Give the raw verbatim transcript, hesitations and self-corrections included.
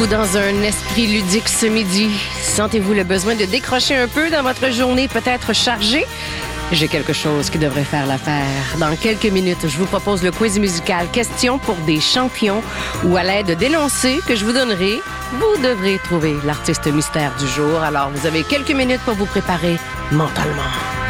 Êtes-vous dans un esprit ludique ce midi? Sentez-vous le besoin de décrocher un peu dans votre journée peut-être chargée? J'ai quelque chose qui devrait faire l'affaire. Dans quelques minutes, je vous propose le quiz musical Question pour des champions où à l'aide d'énoncés que je vous donnerai, vous devrez trouver l'artiste mystère du jour. Alors, vous avez quelques minutes pour vous préparer mentalement.